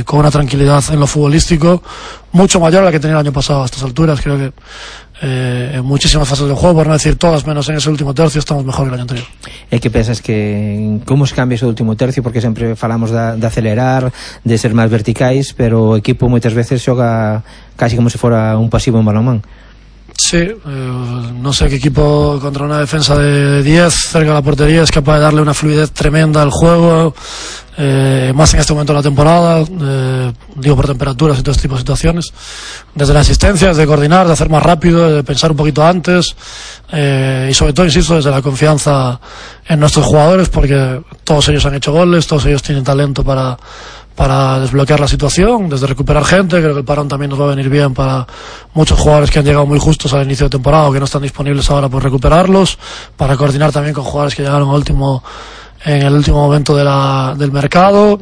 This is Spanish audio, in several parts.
con una tranquilidad en lo futbolístico mucho mayor a la que tenía el año pasado a estas alturas. Creo que en muchísimas fases del juego, por no decir todas, menos en ese último tercio, estamos mejor que el año anterior. E que pensas que como se cambia ese último tercio, porque sempre falamos de acelerar, de ser máis verticais, pero o equipo moitas veces xoga casi como se fora un pasivo en balonmán. Sí, no sé qué equipo contra una defensa de 10 cerca de la portería es capaz de darle una fluidez tremenda al juego, más en este momento de la temporada, digo por temperaturas y todo este tipo de situaciones, desde la asistencia, desde coordinar, de hacer más rápido, de pensar un poquito antes, y sobre todo, insisto, desde la confianza en nuestros jugadores, porque todos ellos han hecho goles, todos ellos tienen talento para desbloquear la situación, desde recuperar gente. Creo que el parón también nos va a venir bien para muchos jugadores que han llegado muy justos al inicio de temporada o que no están disponibles ahora, por recuperarlos, para coordinar también con jugadores que llegaron en el último momento del mercado,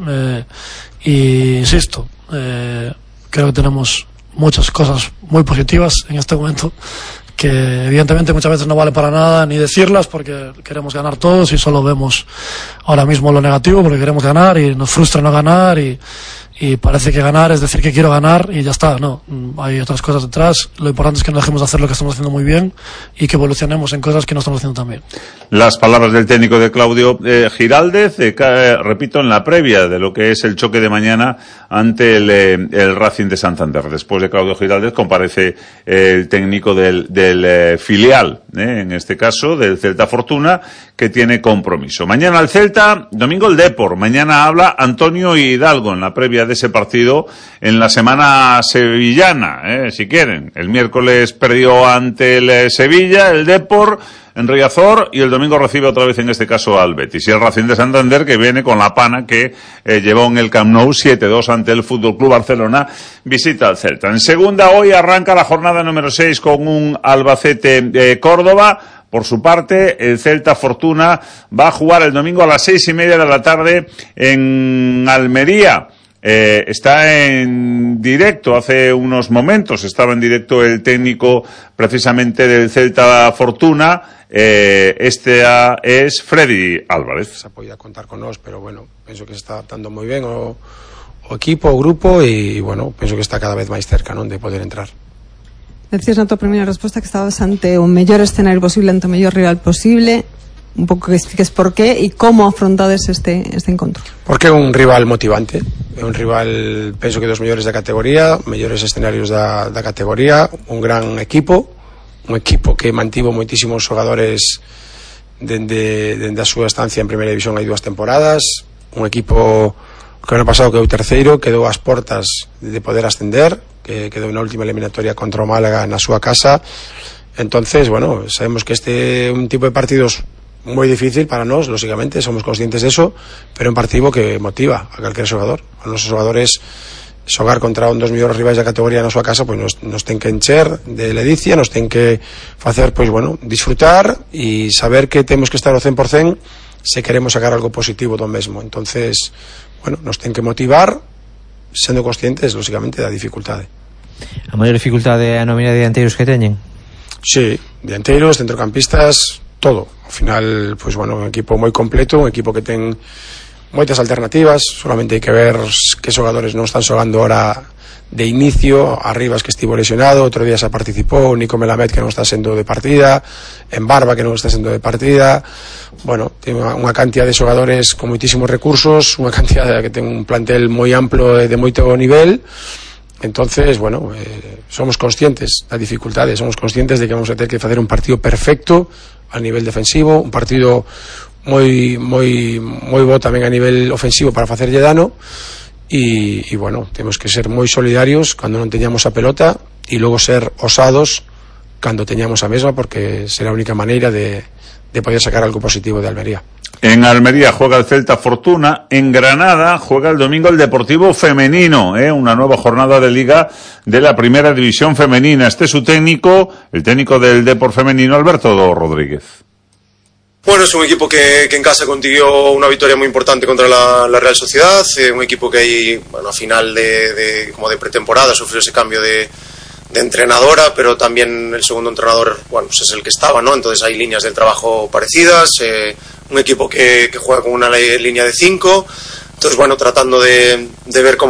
y insisto, creo que tenemos muchas cosas muy positivas en este momento, que evidentemente muchas veces no vale para nada ni decirlas, porque queremos ganar todos y solo vemos ahora mismo lo negativo, porque queremos ganar y nos frustra no ganar, y parece que ganar es decir que quiero ganar y ya está. No, hay otras cosas detrás. Lo importante es que no dejemos de hacer lo que estamos haciendo muy bien y que evolucionemos en cosas que no estamos haciendo tan bien. Las palabras del técnico de Claudio Giraldez, repito, en la previa de lo que es el choque de mañana ante el Racing de Santander. Después de Claudio Giraldez comparece el técnico del filial, en este caso del Celta Fortuna, que tiene compromiso. Mañana el Celta, domingo el Depor. Mañana habla Antonio Hidalgo en la previa de ese partido en la semana sevillana, si quieren. El miércoles perdió ante el Sevilla, el Depor, en Riazor, y el domingo recibe otra vez en este caso al Betis. Y el Racing de Santander, que viene con la pana que llevó en el Camp Nou 7-2 ante el FC Barcelona, visita al Celta. En segunda, hoy arranca la jornada número 6 con un Albacete Córdoba. Por su parte, el Celta Fortuna va a jugar el domingo a las 6:30 de la tarde en Almería. Está en directo, hace unos momentos estaba en directo el técnico precisamente del Celta Fortuna. Este es Freddy Álvarez. Se podía contar con nos, pero bueno, penso que se está adaptando moi ben o equipo, o grupo, e bueno, penso que está cada vez máis cerca, non, de poder entrar. Decías na tua primeira resposta que estabas ante o mellor escenario posible, ante o mellor rival posible. Un pouco que expliques por qué e como afrontades este encontro. Porque é un rival motivante, é un rival, penso que dos mellores da categoría, mellores escenarios da categoría, un gran equipo, un equipo que mantivo moitísimos xogadores dende a súa estancia en primeira división hai 2 temporadas, un equipo que ano pasado quedou terceiro, quedou ás portas de poder ascender, que quedou na última eliminatoria contra o Málaga na súa casa. Entonces, bueno, sabemos que este é un tipo de partidos moi difícil para nós, lógicamente, somos conscientes de eso, pero é un partido que motiva a calquer xogador. A nosos xogadores, xogar contra un dos mellores rivais da categoría na súa casa, pois nos ten que encher de ledicia, nos ten que facer, pois bueno, disfrutar e saber que temos que estar ao 100% se queremos sacar algo positivo do mesmo. Entonces, bueno, nos ten que motivar, sendo conscientes, lógicamente, da dificultade. A maior dificultade é a nómina de dianteiros que teñen? Sí, dianteiros, centrocampistas, todo. Ao final, pois bueno, un equipo moi completo, un equipo que ten moitas alternativas, solamente hai que ver que xogadores non están xogando ahora de inicio. Arribas, que estivo lesionado, outro día se participou, Nico Melamed, que non está sendo de partida, en Barba, que non está sendo de partida. Bueno, ten unha cantidad de xogadores con moitísimos recursos, unha cantidad que ten un plantel moi amplo de moito nivel. Entonces, bueno, somos conscientes da dificultade, somos conscientes de que vamos a ter que facer un partido perfecto a nivel defensivo, un partido moi bo tamén a nivel ofensivo para facerlle dano, e bueno, temos que ser moi solidarios cando non teñamos a pelota e logo ser osados cando teñamos a mesma, porque será a única maneira de poder sacar algo positivo de Almería. En Almería juega el Celta Fortuna, en Granada juega el domingo el Deportivo Femenino, una nueva jornada de liga de la primera división femenina. Este es su técnico, el técnico del Depor Femenino, Alberto Rodríguez. Bueno, es un equipo que en casa consiguió una victoria muy importante contra la Real Sociedad, un equipo que ahí, bueno, a final como de pretemporada sufrió ese cambio de entrenadora, pero también el segundo entrenador, bueno, pues es el que estaba, ¿no? Entonces hay líneas del trabajo parecidas, un equipo que juega con una línea de 5, entonces bueno, tratando de ver cómo